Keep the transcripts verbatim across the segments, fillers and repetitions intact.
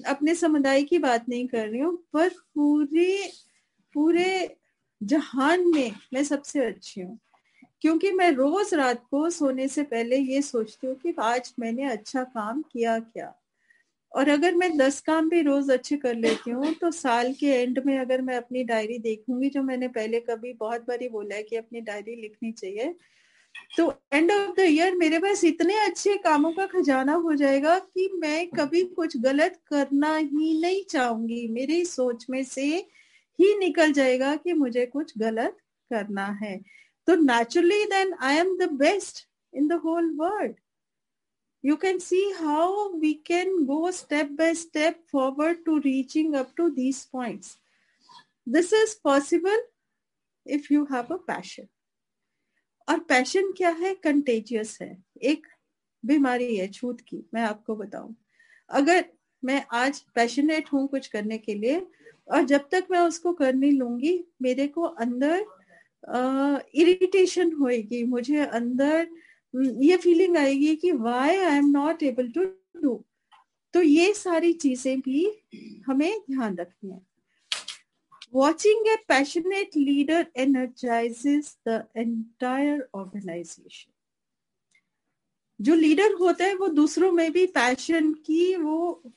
अपने समुदाय की बात नहीं कर रही हूँ, पर पूरे पूरे जहान में मैं सबसे अच्छी हूँ, क्योंकि मैं रोज रात को सोने से पहले ये सोचती हूँ कि आज मैंने अच्छा काम किया क्या। और अगर मैं दस काम भी रोज अच्छे कर लेती हूँ तो साल के एंड में अगर मैं अपनी डायरी देखूंगी, जो मैंने पहले कभी बहुत बारी बोला है कि अपनी डायरी लिखनी चाहिए, तो एंड ऑफ द ईयर मेरे पास इतने अच्छे कामों का खजाना हो जाएगा कि मैं कभी कुछ गलत करना ही नहीं चाहूंगी। मेरी सोच में से ही निकल जाएगा कि मुझे कुछ गलत करना है। तो naturally then I am the best in the whole world. You can see how we can go step by step forward to reaching up to these points. This is possible if you have a passion. और passion क्या है? Contagious है, एक बीमारी है छूत की। मैं आपको बताऊं, अगर मैं आज पैशनेट हूं कुछ करने के लिए और जब तक मैं उसको कर नहीं लूंगी, मेरे को अंदर इरिटेशन होएगी, मुझे अंदर ये फीलिंग आएगी कि why I am not able to do. तो ये सारी चीजें भी हमें ध्यान रखनी है। Watching a passionate leader energizes the entire organization. जो लीडर होता है वो दूसरों में भी पैशन की वो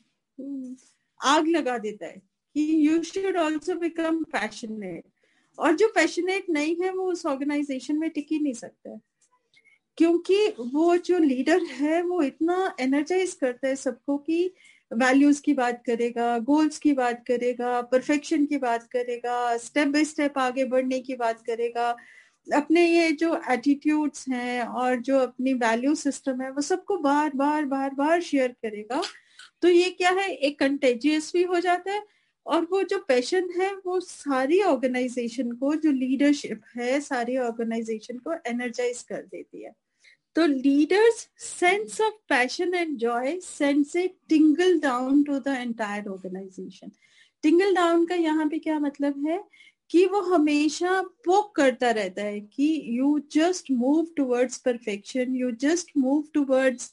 आग लगा देता है कि you should also become passionate. और जो पैशनेट नहीं है वो उस ऑर्गेनाइजेशन में टिक ही नहीं सकता है, क्योंकि वो जो लीडर है वो इतना एनर्जाइज करता है सबको कि वैल्यूज की बात करेगा, गोल्स की बात करेगा, परफेक्शन की बात करेगा, स्टेप बाय स्टेप आगे बढ़ने की बात करेगा, अपने ये जो एटीट्यूड्स हैं और जो अपनी वैल्यू सिस्टम है वो सबको बार बार बार बार शेयर करेगा। तो ये क्या है, एक कंटेजियस भी हो जाता है और वो जो पैशन है वो सारी ऑर्गेनाइजेशन को, जो लीडरशिप है सारी ऑर्गेनाइजेशन को एनर्जाइज कर देती है। तो leaders sense of passion and Joy sense A टिंगल down to the entire organisation. टिंगल down का यहाँ पे क्या मतलब है कि वो हमेशा पोक करता रहता है कि you just move towards perfection, you just move towards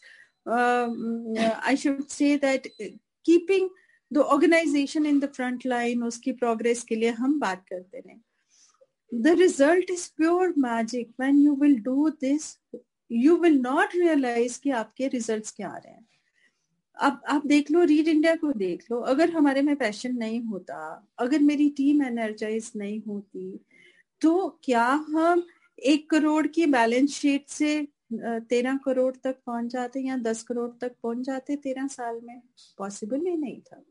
I should say that keeping the organisation in the front line. उसकी प्रोग्रेस के लिए हम बात करते रहे। The result is pure magic when you will do this, you will not realise कि आपके results क्या आ रहे हैं। अब आप देख लो, रीड इंडिया को देख लो, अगर हमारे में पैशन नहीं होता, अगर मेरी टीम एनर्जाइज नहीं होती, तो क्या हम एक करोड़ की बैलेंस शीट से तेरह करोड़ तक पहुंच जाते या दस करोड़ तक पहुंच जाते तेरह साल में? पॉसिबल ही नहीं था,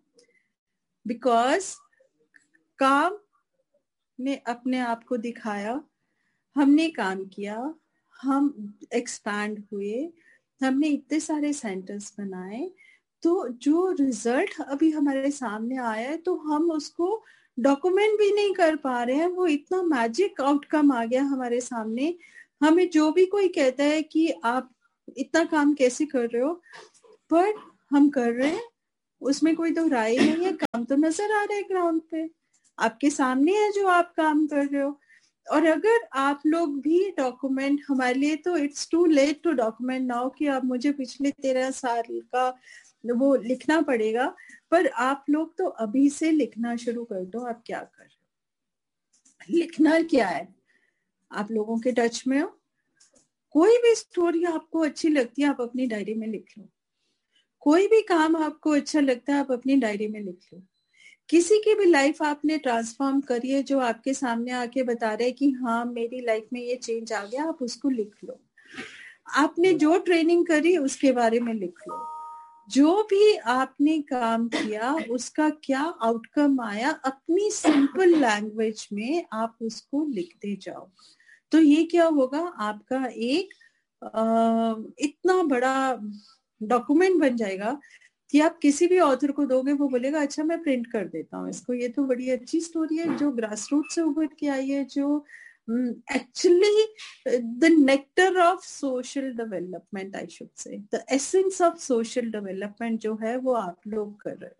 बिकॉज काम ने अपने आप को दिखाया, हमने काम किया, हम एक्सपैंड हुए, हमने इतने सारे सेंटर्स बनाए, तो जो रिजल्ट अभी हमारे सामने आया है तो हम उसको डॉक्यूमेंट भी नहीं कर पा रहे हैं। वो इतना मैजिक आउटकम आ गया हमारे सामने। हमें जो भी कोई कहता है कि आप इतना काम कैसे कर रहे हो, पर हम कर रहे हैं, उसमें कोई तो राय नहीं है। काम तो नजर आ रहा है ग्राउंड पे, आपके सामने है जो आप काम कर रहे हो। और अगर आप लोग भी डॉक्यूमेंट, हमारे लिए तो it's to late to document now कि आप मुझे पिछले तेरह साल का वो लिखना पड़ेगा, पर आप लोग तो अभी से लिखना शुरू कर दो। आप क्या कर रहे हो, लिखना क्या है, आप लोगों के टच में हो। कोई भी स्टोरी आपको अच्छी लगती है आप अपनी डायरी में लिख लो, कोई भी काम आपको अच्छा लगता है आप अपनी डायरी में लिख लो। किसी की भी लाइफ आपने ट्रांसफॉर्म करी है जो आपके सामने आके बता रहे हैं कि हाँ मेरी लाइफ में ये चेंज आ गया, आप उसको लिख लो। आपने जो ट्रेनिंग करी उसके बारे में लिख लो। जो भी आपने काम किया उसका क्या आउटकम आया, अपनी सिंपल लैंग्वेज में आप उसको लिखते जाओ। तो ये क्या होगा, आपका एक आ, इतना बड़ा डॉक्यूमेंट बन जाएगा कि आप किसी भी ऑथर को दोगे वो बोलेगा अच्छा मैं प्रिंट कर देता हूँ इसको, ये तो बड़ी अच्छी स्टोरी है जो ग्रास रूट से उभर के आई है, जो actually the nectar of social development, I should say the essence of social development जो है वो आप लोग कर रहे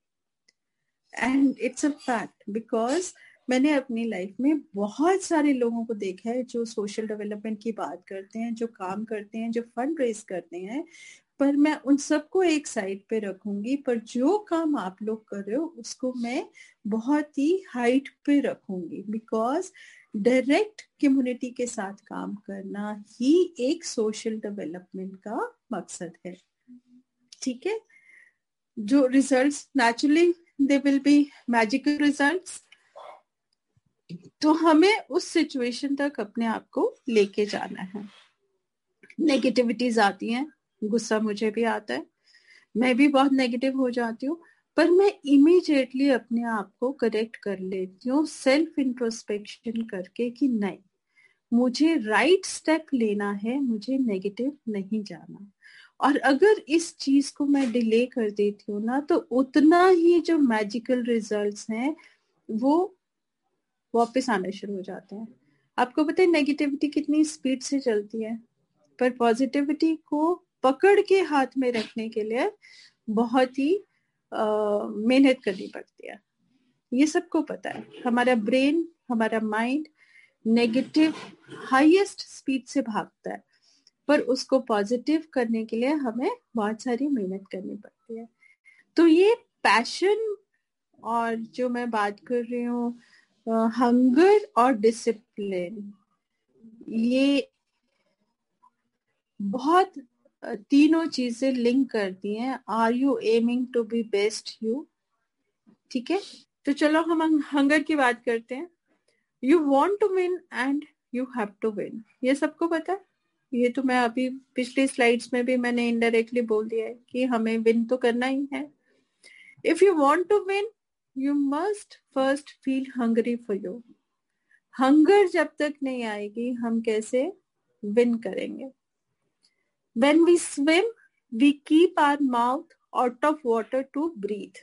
हो। And it's a fact, because मैंने अपनी लाइफ में बहुत सारे लोगों को देखा है जो सोशल डेवलपमेंट की बात करते हैं, जो काम करते हैं, जो फंड रेज करते हैं, पर मैं उन सबको एक साइड पे रखूंगी, पर जो काम आप लोग कर रहे हो उसको मैं बहुत ही हाइट पे रखूंगी, बिकॉज डायरेक्ट कम्युनिटी के साथ काम करना ही एक सोशल डेवलपमेंट का मकसद है। ठीक है, जो results naturally they will be magical results, तो हमें उस सिचुएशन तक अपने आप को लेके जाना है। नेगेटिविटीज आती हैं, गुस्सा मुझे भी आता है, मैं भी बहुत नेगेटिव हो जाती हूँ, पर मैं इमीडिएटली अपने आप को करेक्ट कर लेती हूँ सेल्फ इंट्रोस्पेक्शन करके कि नहीं, मुझे राइट स्टेप लेना है, मुझे नेगेटिव नहीं जाना। और अगर इस चीज को मैं डिले कर देती हूँ ना, तो उतना ही जो मैजिकल रिजल्ट्स हैं वो वापस आने शुरू हो जाते हैं। आपको पता है नेगेटिविटी कितनी स्पीड से चलती है, पर पॉजिटिविटी को पकड़ के हाथ में रखने के लिए बहुत ही मेहनत करनी पड़ती है। ये सबको पता है। हमारा ब्रेन, हमारा माइंड नेगेटिव हाईएस्ट स्पीड से भागता है, पर उसको पॉजिटिव करने के लिए हमें बहुत सारी मेहनत करनी पड़ती है। तो ये पैशन और जो मैं बात कर रही हूँ हंगर और डिसिप्लिन, ये बहुत तीनों चीजें लिंक करती हैं। Are you aiming to be best you? ठीक है, तो चलो हम हंगर की बात करते हैं। You want to win and you have to win, ये सबको पता है। ये तो मैं अभी पिछली स्लाइड्स में भी मैंने इनडायरेक्टली बोल दिया है कि हमें विन तो करना ही है। If you want to win you must first feel hungry for you. Hunger जब तक नहीं आएगी हम कैसे विन करेंगे? When we swim, we keep our mouth out of water to breathe.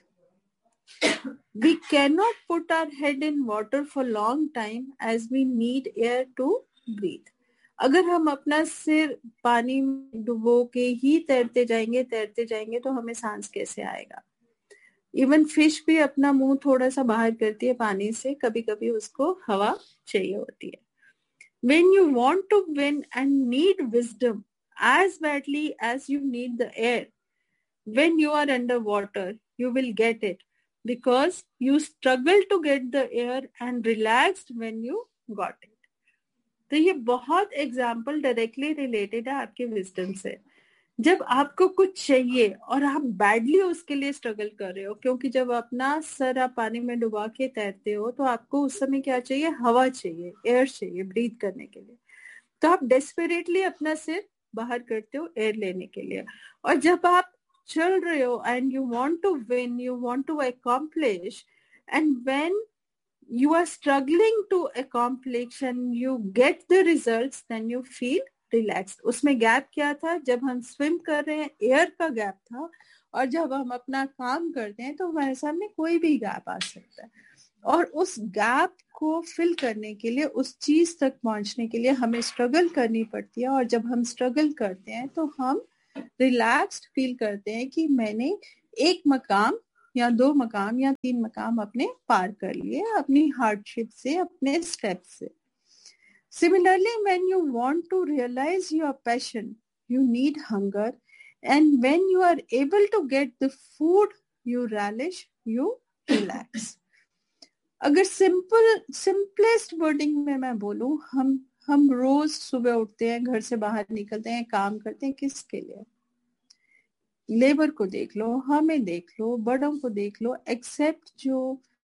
We cannot put our head in water for long time as we need air to breathe. अगर हम अपना सिर पानी में डुबो के ही तैरते जाएंगे तैरते जाएंगे तो हमें सांस कैसे आएगा? इवन फिश भी अपना मुंह थोड़ा सा बाहर करती है पानी से, कभी कभी उसको हवा चाहिए होती है। When you want to win and need wisdom as badly as you need the air, when you are underwater, you will get it because you struggle to get the air and relaxed when you got it. तो ये बहुत example directly related है आपके wisdom से। जब आपको कुछ चाहिए और आप बैडली उसके लिए स्ट्रगल कर रहे हो, क्योंकि जब अपना सर आप पानी में डुबा के तैरते हो तो आपको उस समय क्या चाहिए? हवा चाहिए, एयर चाहिए ब्रीथ करने के लिए। तो आप डेस्परेटली अपना सिर बाहर करते हो एयर लेने के लिए। और जब आप चल रहे हो and you want to win, you want to accomplish, and when you are struggling to accomplish and you get the results, then you feel relaxed. उसमें गैप क्या था? जब हम स्विम कर रहे हैं एयर का गैप था, और जब हम अपना काम करते हैं तो हमारे सामने कोई भी गैप आ सकता है, और उस गैप को फिल करने के लिए, उस चीज तक पहुंचने के लिए हमें स्ट्रगल करनी पड़ती है। और जब हम स्ट्रगल करते हैं तो हम रिलैक्स्ड फील करते हैं कि मैंने एक मकाम या दो मकाम या तीन मकाम अपने पार कर लिए अपनी हार्डशिप से, अपने स्टेप से। Similarly, when you want to realize your passion, you need hunger, and when you are able to get the food you relish, you relax. अगर सिंपल सिंपलेस्ट वर्डिंग में मैं बोलूं, हम हम रोज सुबह उठते हैं, घर से बाहर निकलते हैं, काम करते हैं, किसके लिए? लेबर को देख लो, हमें देख लो, बड़ों को देख लो, एक्सेप्ट जो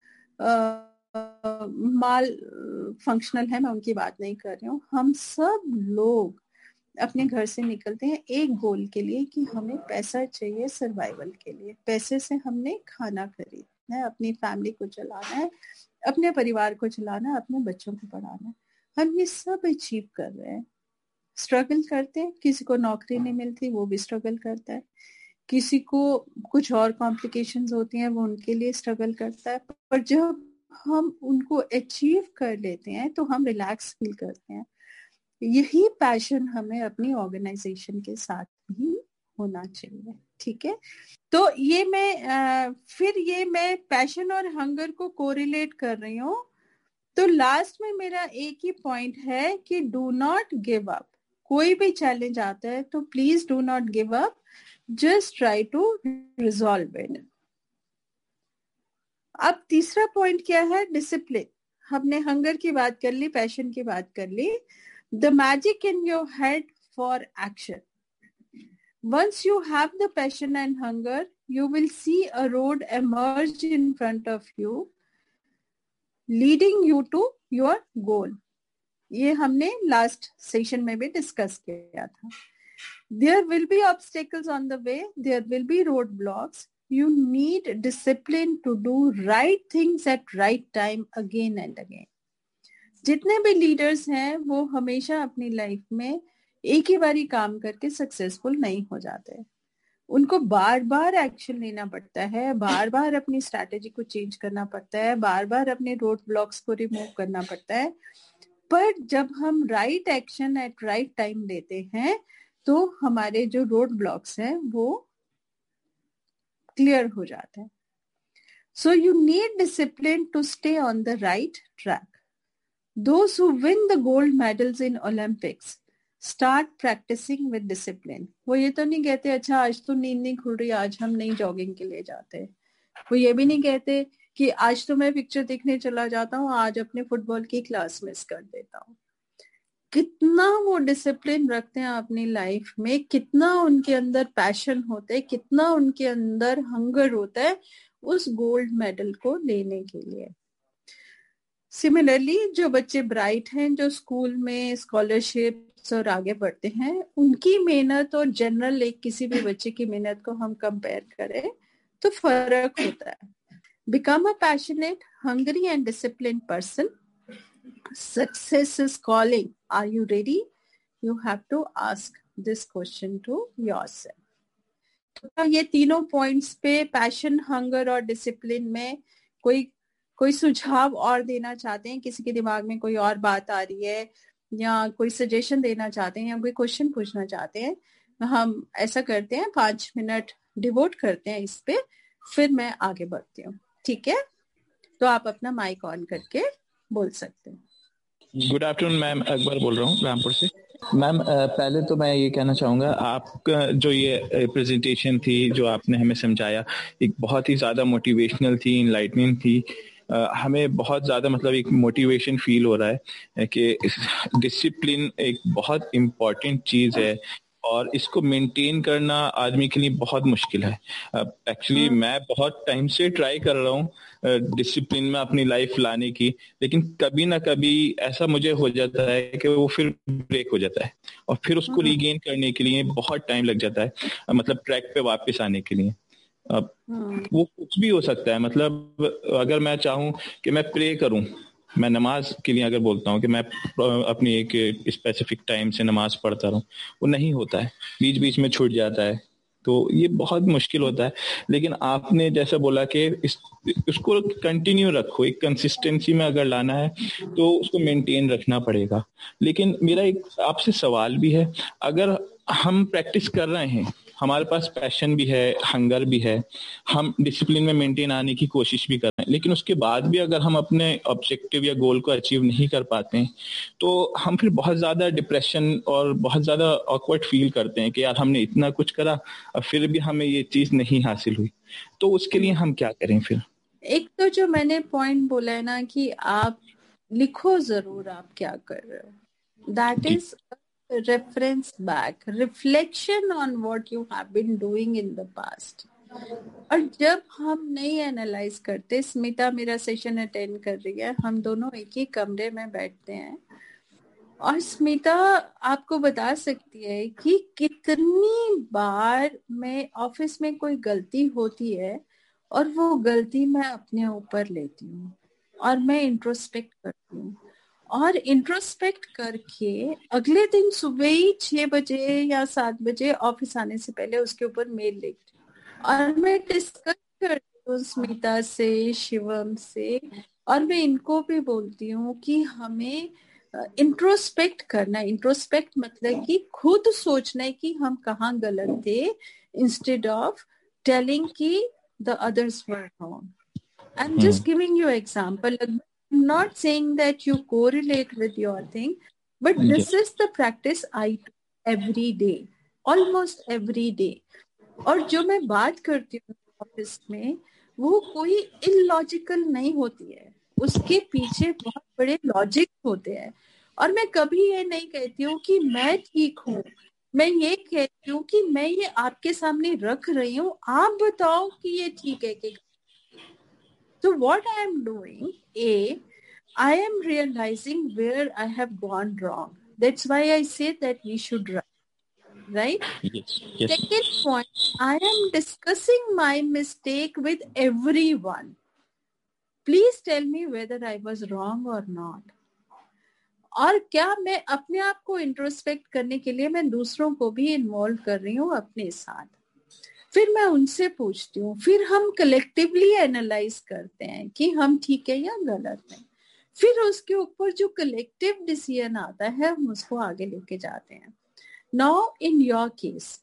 माल फंक्शनल है, मैं उनकी बात नहीं कर रही हूँ। हम सब लोग अपने घर से निकलते हैं एक गोल के लिए कि हमें पैसा चाहिए सर्वाइवल के लिए। पैसे से हमने खाना खरीदना है, अपनी फैमिली को चलाना है, अपने परिवार को चलाना है, अपने बच्चों को पढ़ाना है। हम ये सब अचीव कर रहे हैं, स्ट्रगल करते हैं। किसी को नौकरी नहीं मिलती, वो भी स्ट्रगल करता है। किसी को कुछ और कॉम्प्लिकेशंस होती हैं, वो उनके लिए स्ट्रगल करता है। पर जब हम उनको अचीव कर लेते हैं तो हम रिलैक्स फील करते हैं। यही पैशन हमें अपनी ऑर्गेनाइजेशन के साथ भी होना चाहिए। ठीक है, तो ये मैं आ, फिर ये मैं पैशन और हंगर को कोरिलेट कर रही हूँ। तो लास्ट में मेरा एक ही पॉइंट है कि डू नॉट गिव अप। कोई भी चैलेंज आता है तो please do not give up, just try to resolve it. अब तीसरा पॉइंट क्या है? डिसिप्लिन. हमने हंगर की बात कर ली, पैशन की बात कर ली. The magic in your head for action. Once you have the passion and hunger, you will see a road emerge in front of you, leading you to your goal. ये हमने last session में भी discuss किया था. There will be obstacles on the way. There will be roadblocks. You need discipline to do right things at right time again and again. जितने भी leaders हैं वो हमेशा अपनी लाइफ में एक ही बारी काम करके सक्सेसफुल नहीं हो जाते. उनको बार बार एक्शन लेना पड़ता है, बार बार अपनी स्ट्रैटेजी को चेंज करना पड़ता है, बार बार अपने रोड ब्लॉक्स को रिमूव करना पड़ता है. पर जब हम right action at right time लेते हैं तो हमारे जो रोड ब्लॉक्स हैं वो क्लियर हो जाते हैं. So you need discipline to stay on the right track. Those who win the gold medals in Olympics start practicing with discipline. वो ये तो नहीं कहते अच्छा आज तो नींद नहीं खुल रही, आज हम नहीं जॉगिंग के लिए जाते. वो ये भी नहीं कहते कि आज तो मैं पिक्चर देखने चला जाता हूँ, आज अपने फुटबॉल की क्लास मिस कर देता हूँ. कितना वो डिसिप्लिन रखते हैं अपनी लाइफ में, कितना उनके अंदर पैशन होता है, कितना उनके अंदर हंगर होता है उस गोल्ड मेडल को लेने के लिए. सिमिलरली जो बच्चे ब्राइट हैं, जो स्कूल में स्कॉलरशिप्स और आगे बढ़ते हैं, उनकी मेहनत और जनरल एक किसी भी बच्चे की मेहनत को हम कंपेयर करें तो फर्क होता है. Become a passionate, hungry and discipline person. Success is calling. Are you ready? You have to ask this question to yourself. तो ये तीनों पॉइंट्स पे पैशन, हंगर और डिसिप्लिन में कोई कोई सुझाव और देना चाहते हैं? किसी के दिमाग में कोई और बात आ रही है या कोई सजेशन देना चाहते हैं या कोई क्वेश्चन पूछना चाहते हैं? हम ऐसा करते हैं, पांच मिनट डिवोट करते हैं इस पे, फिर मैं आगे बढ़ती हूँ. ठीक है, तो आप अपना माइक ऑन करके बोल सकते हैं. गुड आफ्टरनून मैम, अकबर बोल रहा हूँ रामपुर से. मैम पहले तो मैं ये कहना चाहूँगा, आपका जो ये प्रेजेंटेशन थी जो आपने हमें समझाया, एक बहुत ही ज़्यादा मोटिवेशनल थी, इनलाइटनिंग थी. Uh, हमें बहुत ज़्यादा मतलब एक मोटिवेशन फील हो रहा है कि डिसिप्लिन एक बहुत इम्पॉर्टेंट चीज़ है और इसको मेंटेन करना आदमी के लिए बहुत मुश्किल है. एक्चुअली uh, मैं बहुत टाइम से ट्राई कर रहा हूँ डिसिप्लिन uh, में अपनी लाइफ लाने की, लेकिन कभी ना कभी ऐसा मुझे हो जाता है कि वो फिर ब्रेक हो जाता है और फिर उसको रीगेन करने के लिए बहुत टाइम लग जाता है, uh, मतलब ट्रैक पे वापस आने के लिए. अब वो कुछ भी हो सकता है, मतलब अगर मैं चाहूँ कि मैं प्रे करूँ, मैं नमाज के लिए अगर बोलता हूँ कि मैं अपनी एक स्पेसिफिक टाइम से नमाज पढ़ता रहूँ, वो नहीं होता है, बीच बीच में छूट जाता है, तो ये बहुत मुश्किल होता है. लेकिन आपने जैसा बोला कि इस, उसको कंटिन्यू रखो, एक कंसिस्टेंसी में अगर लाना है तो उसको मेंटेन रखना पड़ेगा. लेकिन मेरा एक आपसे सवाल भी है, अगर हम प्रैक्टिस कर रहे हैं, हमारे पास पैशन भी है, हंगर भी है, हम डिसिप्लिन में मेंटेन आने की कोशिश भी कर रहे हैं, लेकिन उसके बाद भी अगर हम अपने ऑब्जेक्टिव या गोल को अचीव नहीं कर पाते हैं तो हम फिर बहुत ज़्यादा डिप्रेशन और बहुत ज़्यादा ऑकवर्ड फील करते हैं कि यार हमने इतना कुछ करा और फिर भी हमें ये चीज़ नहीं हासिल हुई. तो उसके लिए हम क्या करें फिर? एक तो जो मैंने पॉइंट बोला है ना कि आप लिखो जरूर आप क्या कर रहे हो. That is reference back, reflection on what you have been doing in the past. और जब हम नहीं एनालाइज करते, स्मिता मेरा सेशन अटेंड कर रही है, हम दोनों एक ही कमरे में बैठते हैं और स्मिता आपको बता सकती है कि कितनी बार मैं ऑफिस में कोई गलती होती है और वो गलती मैं अपने ऊपर लेती हूँ और मैं इंट्रोस्पेक्ट करती हूँ और इंट्रोस्पेक्ट करके अगले दिन सुबह ही छह बजे या सात बजे ऑफिस आने से पहले उसके ऊपर मेल लिखती हूँ और मैं डिस्कस करती हूँ स्मिता से, शिवम से, और मैं इनको भी बोलती हूँ कि हमें इंट्रोस्पेक्ट करना. इंट्रोस्पेक्ट मतलब कि खुद सोचना है कि हम कहाँ गलत थे, इंस्टेड ऑफ टेलिंग कि the others were wrong. I am just giving you example. I'm not saying that you correlate with your thing, but this is the practice I do every day, almost every day. और जो मैं बात करती हूँ office में वो कोई illogical नहीं होती है, उसके पीछे बहुत बड़े लॉजिक होते हैं। और मैं कभी ये नहीं कहती हूँ कि मैं ठीक हूँ, मैं ये कहती हूँ कि मैं ये आपके सामने रख रही हूँ, आप बताओ कि ये ठीक है कि। So what I am doing, A, I am realizing where I have gone wrong. That's why I say that we should write, right? Yes, yes. Second point, I am discussing my mistake with everyone. Please tell me whether I was wrong or not. और क्या मैं अपने आप को introspect करने के लिए मैं दूसरों को भी इन्वॉल्व कर रही हूँ अपने साथ। फिर मैं उनसे पूछती हूँ, फिर हम कलेक्टिवली एनालाइज करते हैं कि हम ठीक है या गलत है। फिर उसके ऊपर जो कलेक्टिव डिसीजन आता है हम उसको आगे लेके जाते हैं। Now in your case,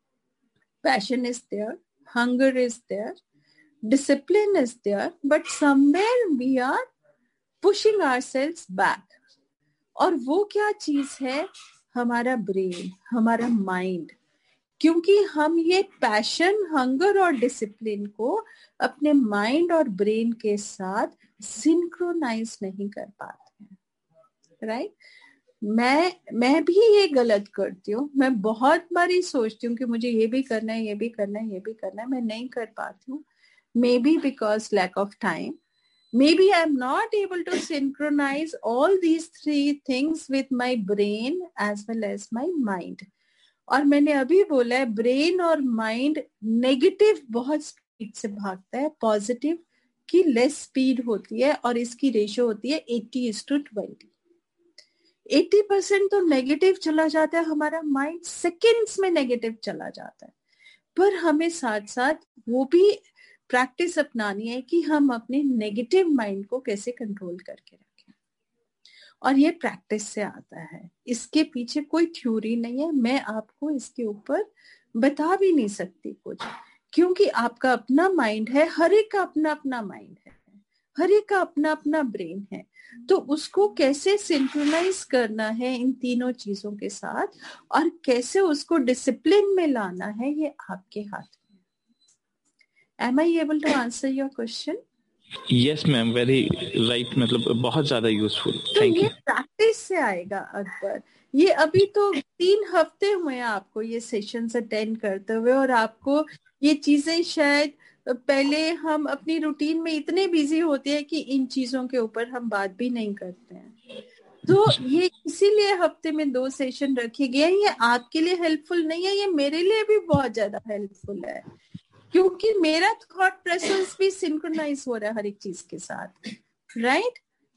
passion is there, hunger is there, discipline is there, but somewhere we are pushing ourselves back. और वो क्या चीज है? हमारा ब्रेन, हमारा माइंड। क्योंकि हम ये पैशन, हंगर और डिसिप्लिन को अपने माइंड और ब्रेन के साथ सिंक्रोनाइज नहीं कर पाते हैं, राइट? मैं मैं भी ये गलत करती हूँ। मैं बहुत बारी सोचती हूँ कि मुझे ये भी करना है, ये भी करना है, ये भी करना है, मैं नहीं कर पाती हूँ। Maybe because lack of time. Maybe I'm not able to synchronize all these three things with my brain as well as my mind. और मैंने अभी बोला है ब्रेन और माइंड नेगेटिव बहुत स्पीड से भागता है, पॉजिटिव की लेस स्पीड होती है और इसकी रेशियो होती है eighty is to twenty. Eighty percent तो नेगेटिव चला जाता है हमारा माइंड, सेकेंड्स में नेगेटिव चला जाता है। पर हमें साथ साथ वो भी प्रैक्टिस अपनानी है कि हम अपने नेगेटिव माइंड को कैसे कंट्रोल करके रखें। और ये प्रैक्टिस से आता है, इसके पीछे कोई थ्योरी नहीं है। मैं आपको इसके ऊपर बता भी नहीं सकती कुछ, क्योंकि आपका अपना माइंड है, हर एक का अपना अपना माइंड है, हर एक का अपना अपना ब्रेन है। तो उसको कैसे सिंक्रोनाइज करना है इन तीनों चीजों के साथ और कैसे उसको डिसिप्लिन में लाना है, ये आपके हाथ में। Am I able to answer your question? Yes, ma'am. Very right. मतलब बहुत ज्यादा यूजफुल। तो ये प्रैक्टिस से आएगा अकबर। ये अभी तो तीन हफ्ते हुए हैं आपको ये सेशंस अटेंड करते हुए, और आपको ये चीजें शायद पहले हम अपनी रूटीन में इतने बिजी होते हैं कि इन चीजों के ऊपर हम बात भी नहीं करते हैं। तो ये इसीलिए हफ्ते में दो सेशन रखे गए हैं। ये आपके लिए हेल्पफुल नहीं है, ये मेरे लिए भी बहुत ज्यादा हेल्पफुल है, क्योंकि मेरा थॉट प्रोसेस भी सिंक्रोनाइज हो रहा है हर एक चीज के साथ, राइट?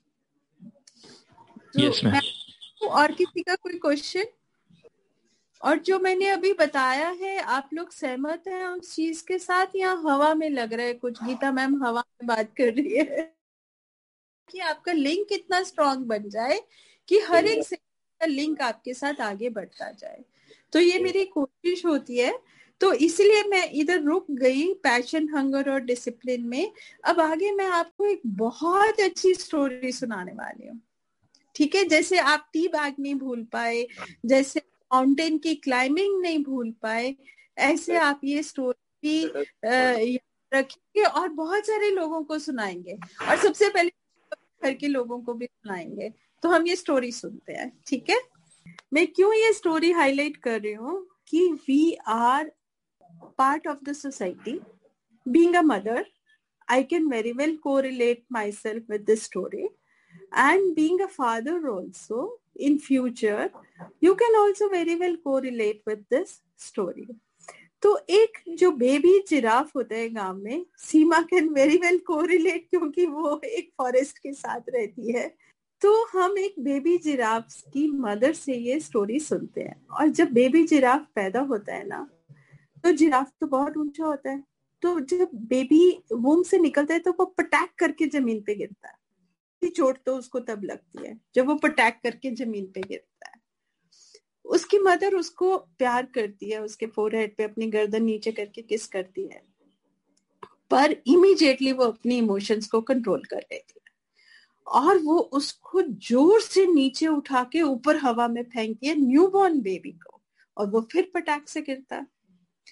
Yes ma'am. और किसी का कोई क्वेश्चन? और जो मैंने अभी बताया है आप लोग सहमत हैं उस चीज के साथ, या हवा में लग रहा है कुछ? गीता मैम हवा में बात कर रही है कि आपका लिंक इतना स्ट्रांग बन जाए कि हर एक से का लिंक आपके साथ आगे बढ़ता जाए। तो ये मेरी कोशिश होती है, तो इसलिए मैं इधर रुक गई पैशन, हंगर और डिसिप्लिन में। अब आगे मैं आपको एक बहुत अच्छी स्टोरी सुनाने वाली हूँ, ठीक है? जैसे आप टी बैग नहीं भूल पाए, जैसे माउंटेन की क्लाइंबिंग नहीं भूल पाए, ऐसे आप ये स्टोरी रखेंगे और बहुत सारे लोगों को सुनाएंगे, और सबसे पहले घर के लोगों को भी सुनाएंगे। तो हम ये स्टोरी सुनते हैं, ठीक है? मैं क्यों ये स्टोरी हाईलाइट कर रही हूँ कि we are part of the society. Being a mother, I can very well correlate myself with this story, and being a father also in future, you can also very well correlate with this story. तो एक जो baby giraffe होता है गांव में, सीमा can very well correlate क्योंकि वो एक फॉरेस्ट के साथ रहती है। तो हम एक बेबी जिराफ की मदर से ये स्टोरी सुनते हैं, और जब बेबी जिराफ पैदा होता है ना, तो जिराफ तो बहुत ऊंचा होता है, तो जब बेबी वूम से निकलता है तो वो पटैक करके जमीन पे गिरता है। चोट तो उसको तब लगती है जब वो पटैक करके जमीन पे गिरता है। उसकी मदर उसको प्यार करती है, उसके फोरहेड पे अपनी गर्दन नीचे करके किस करती है, पर इमीडिएटली वो अपनी इमोशंस को कंट्रोल कर लेती है और वो उसको जोर से नीचे उठा के ऊपर हवा में फेंकती है न्यूबॉर्न बेबी को, और वो फिर पटाख से गिरता है।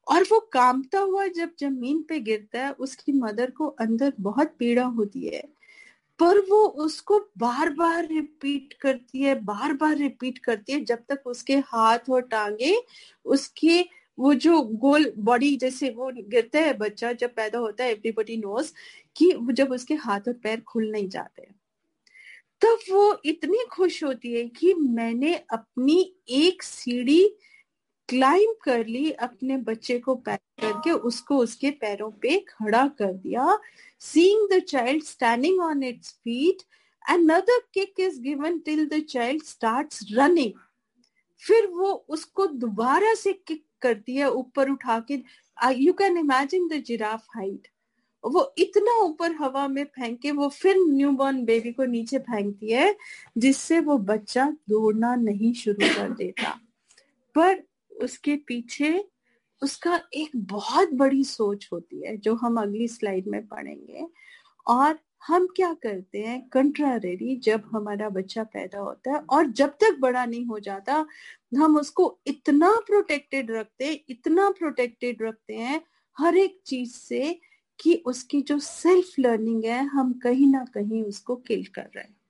और वो कांपता हुआ जब जमीन पे गिरता है, उसकी मदर को अंदर बहुत पीड़ा होती है, पर वो उसको बार बार रिपीट करती है, बार बार रिपीट करती है जब तक उसके हाथ और टांगे, उसके वो जो गोल बॉडी, जैसे वो गिरता है बच्चा जब पैदा होता है, एवरीबॉडी नोज कि जब उसके हाथ और पैर खुल नहीं जाते, तब वो इतनी खुश होती है कि मैंने अपनी एक सीढ़ी क्लाइंब कर ली, अपने बच्चे को पैक करके उसको उसके पैरों पे खड़ा कर दिया. Seeing the child standing on its feet, another kick is given till the child starts running. फिर वो उसको दोबारा से किक करती है ऊपर उठा के. You can imagine the giraffe height. वो इतना ऊपर हवा में फेंक के वो फिर न्यूबॉर्न बेबी को नीचे फेंकती है, जिससे वो बच्चा दौड़ना नहीं शुरू कर देता. पर उसके पीछे उसका एक बहुत बड़ी सोच होती है, जो हम अगली स्लाइड में पढ़ेंगे. और हम क्या करते हैं कंट्रारी, जब हमारा बच्चा पैदा होता है और जब तक बड़ा नहीं हो जाता, हम उसको इतना प्रोटेक्टेड रखते हैं, इतना प्रोटेक्टेड रखते हैं हर एक चीज से, कि उसकी जो सेल्फ लर्निंग है हम कहीं ना कहीं उसको किल कर रहे हैं.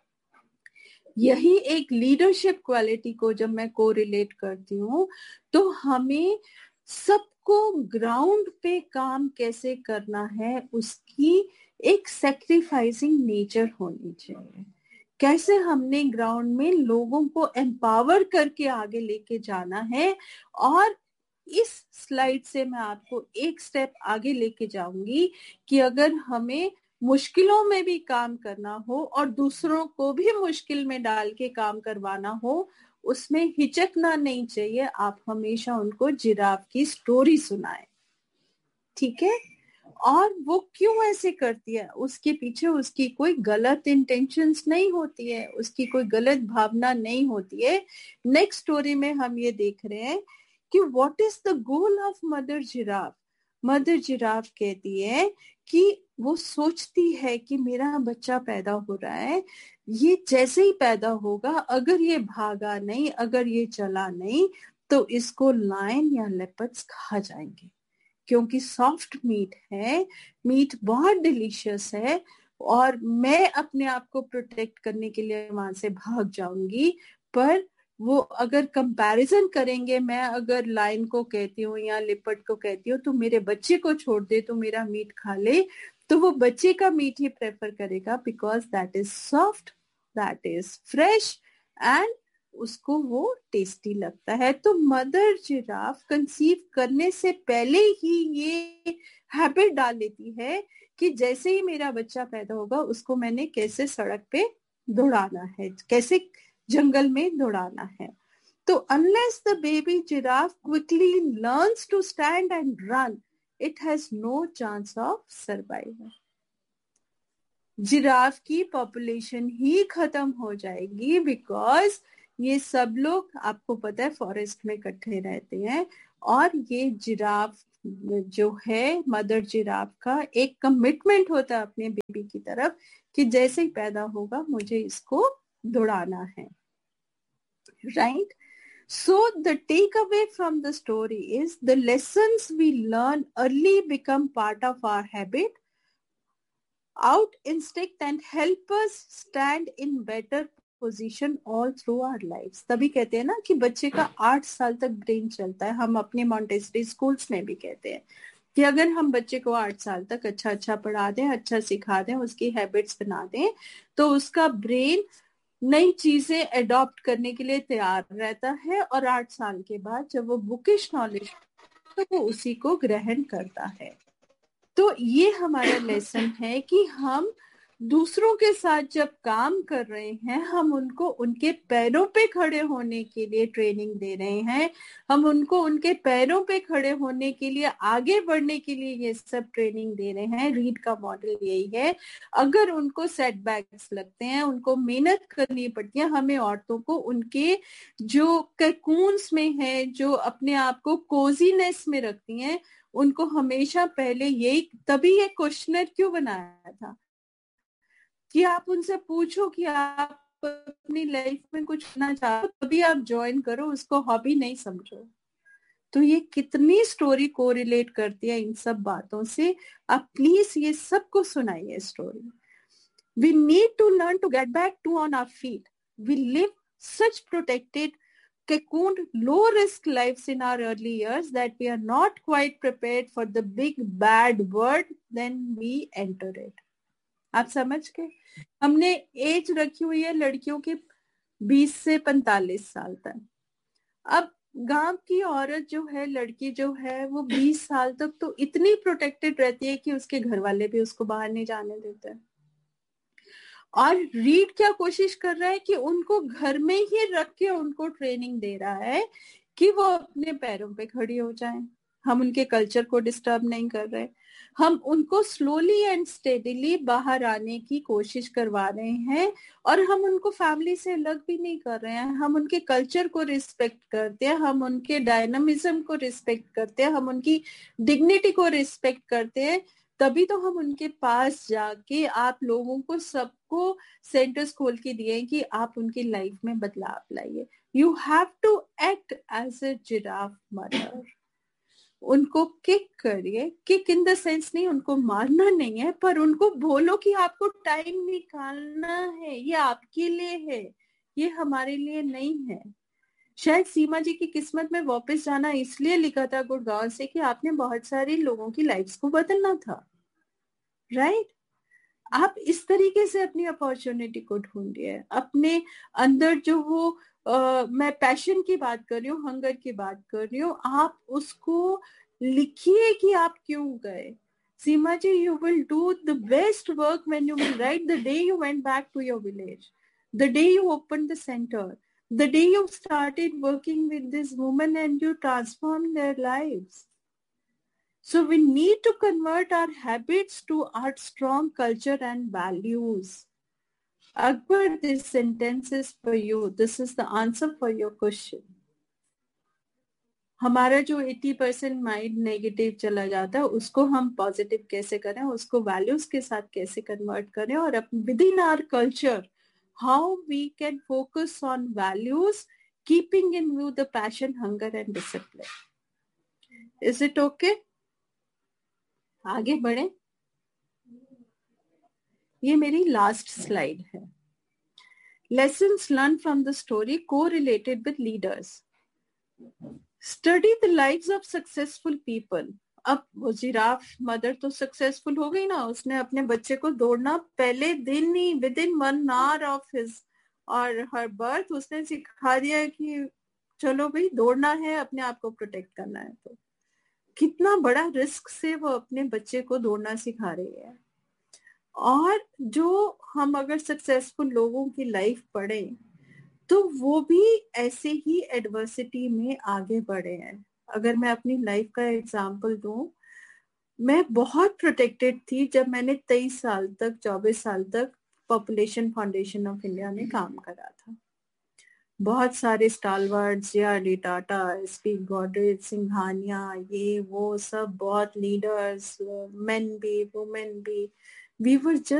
यही एक लीडरशिप क्वालिटी को जब मैं को रिलेट करती हूँ, तो हमें सबको ग्राउंड पे काम कैसे करना है उसकी एक सैक्रिफाइसिंग नेचर होनी चाहिए. कैसे हमने ग्राउंड में लोगों को एम्पावर करके आगे लेके जाना है. और इस स्लाइड से मैं आपको एक स्टेप आगे लेके जाऊंगी कि अगर हमें मुश्किलों में भी काम करना हो और दूसरों को भी मुश्किल में डाल के काम करवाना हो, उसमें हिचकना नहीं चाहिए. आप हमेशा उनको जिराफ की स्टोरी सुनाएं, ठीक है. और वो क्यों ऐसे करती है, उसके पीछे उसकी कोई गलत इंटेंशंस नहीं होती है, उसकी कोई गलत भावना नहीं होती है. नेक्स्ट स्टोरी में हम ये देख रहे हैं कि what is the goal of mother giraffe. Mother giraffe कहती है कि वो सोचती है कि मेरा बच्चा पैदा हो रहा है, ये जैसे ही पैदा होगा, अगर ये भागा नहीं, अगर ये चला नहीं, तो इसको लायन या लेपर्ड्स खा जाएंगे, क्योंकि सॉफ्ट मीट है, मीट बहुत डिलीशियस है, और मैं अपने आप को प्रोटेक्ट करने के लिए वहां से भाग जाऊंगी. पर वो अगर कंपैरिजन करेंगे, मैं अगर लायन को कहती हूँ या लिपर्ड को कहती हूँ तो मेरे बच्चे को छोड़ दे, तो मेरा मीट खा ले, तो वो बच्चे का मीट ही प्रेफर करेगा, because that is soft, that is fresh, and उसको वो टेस्टी लगता है. तो मदर जिराफ कंसीव करने से पहले ही ये हैबिट डाल लेती है कि जैसे ही मेरा बच्चा पैदा होगा, उसको मैंने कैसे सड़क पे दौड़ाना है, कैसे जंगल में दौड़ाना है. तो unless the baby giraffe quickly learns to stand and run, it has no chance of survival. Giraffe की पॉपुलेशन ही खत्म हो जाएगी, बिकॉज ये सब लोग, आपको पता है, फॉरेस्ट में इकट्ठे रहते हैं. और ये जिराफ जो है, मदर जिराफ का एक कमिटमेंट होता है अपने बेबी की तरफ कि जैसे ही पैदा होगा मुझे इसको दौड़ाना है. Right? So the takeaway from the story is the lessons we learn early become part of our habit, out instinct, and help us stand in better position all through our lives. तभी कहते हैं ना कि बच्चे का आठ साल तक ब्रेन चलता है. हम अपने मॉन्टेसरी स्कूल्स में भी कहते हैं कि अगर हम बच्चे को आठ साल तक अच्छा अच्छा पढ़ा दें, अच्छा सिखा दें, उसकी हैबिट्स बना दें, तो उसका ब्रेन नई चीजें एडॉप्ट करने के लिए तैयार रहता है. और आठ साल के बाद जब वो बुकिश नॉलेज, तो वो उसी को ग्रहण करता है. तो ये हमारा लेसन है कि हम दूसरों के साथ जब काम कर रहे हैं, हम उनको उनके पैरों पे खड़े होने के लिए ट्रेनिंग दे रहे हैं. हम उनको उनके पैरों पे खड़े होने के लिए, आगे बढ़ने के लिए ये सब ट्रेनिंग दे रहे हैं. रीड का मॉडल यही है. अगर उनको सेटबैक्स लगते हैं, उनको मेहनत करनी पड़ती है, हमें औरतों को उनके जो ककून्स में है, जो अपने आप को कोजीनेस में रखती हैं, उनको हमेशा पहले यही, तभी ये क्वेश्चनर क्यों बनाया था कि आप उनसे पूछो कि आप अपनी लाइफ में कुछ करना चाहो, तभी आप ज्वाइन करो, उसको हॉबी नहीं समझो. तो ये कितनी स्टोरी कोरिलेट करती है इन सब बातों से, आप प्लीज ये सबको सुनाइए story. We need to learn to get back to on our feet. We live such protected, cocooned, low-risk lives in our early years that we are not quite prepared for the big bad world when we enter it. आप समझ के? हमने as रखी हुई है लड़कियों की बीस से पैंतालीस साल तक. अब गांव की औरत जो है, लड़की जो है, वो बीस साल तक तो इतनी प्रोटेक्टेड रहती है कि उसके घर वाले भी उसको बाहर नहीं जाने देते हैं. और रीड क्या कोशिश कर रहा है कि उनको घर में ही रख के उनको ट्रेनिंग दे रहा है कि वो अपने पैरों पे खड़ी हो जाएं. हम उनके कल्चर को डिस्टर्ब नहीं कर रहे, हम उनको स्लोली एंड स्टेडीली बाहर आने की कोशिश करवा रहे हैं. और हम उनको फैमिली से अलग भी नहीं कर रहे हैं, हम उनके कल्चर को रिस्पेक्ट करते हैं, हम उनके डायनामिज्म को रिस्पेक्ट करते हैं, हम उनकी डिग्निटी को रिस्पेक्ट करते हैं. तभी तो हम उनके पास जाके आप लोगों को सबको सेंटर्स खोल के दिए कि आप उनकी लाइफ में बदलाव लाइए. You have to act as a giraffe mother. उनको किक करिए, किक इन द सेंस नहीं, उनको मारना नहीं है, पर उनको बोलो कि आपको टाइम निकालना है, ये आपके लिए है, ये हमारे लिए नहीं है. शायद सीमा जी की किस्मत में वापस जाना इसलिए लिखा था गुड़गांव से कि आपने बहुत सारे लोगों की लाइफ्स को बदलना था. Right right? आप इस तरीके से अपनी अपॉर्चुनिटी को ढूंढिए. अपने अंदर जो वो Uh, मैं पैशन की बात कर रही हूँ, हंगर की बात कर रही हूँ, आप उसको लिखिए कि आप क्यों गए. सीमा जी, you will do the best work when you will write the day you went back to your village, the day you open the centre, the day you started working with this woman and you transform their lives. So we need to convert our habits to our strong culture and values. Akbar, this sentence is for you. This is the answer for your question. हमारा जो अस्सी percent mind negative चला जाता है उसको हम positive कैसे करें, उसको वैल्यूज के साथ कैसे कन्वर्ट करें, और with in our culture how we can focus on values keeping in view the passion, hunger and discipline. Is it okay? आगे बढ़े. ये मेरी लास्ट स्लाइड है. Lessons learned from the story correlated with leaders. Study the lives of successful people. अब वो giraffe mother तो successful हो गई ना, उसने अपने बच्चे को दौड़ना पहले दिन ही with in one hour of his और हर बर्थ उसने सिखा दिया कि चलो भाई दौड़ना है, अपने आप को प्रोटेक्ट करना है. तो कितना बड़ा रिस्क से वो अपने बच्चे को दौड़ना सिखा रही है. और जो हम अगर सक्सेसफुल लोगों की लाइफ पढ़ें तो वो भी ऐसे ही एडवर्सिटी में आगे बढ़े हैं. अगर मैं अपनी लाइफ का एग्जांपल दूं, मैं बहुत प्रोटेक्टेड थी जब मैंने तेईस साल तक चौबीस साल तक पॉपुलेशन फाउंडेशन ऑफ इंडिया में काम करा था. बहुत सारे स्टालवर्ड्स, जे R D Tata, S P Godrej, Singhania, ये वो सब बहुत लीडर्स, मेन भी वुमेन भी, we were just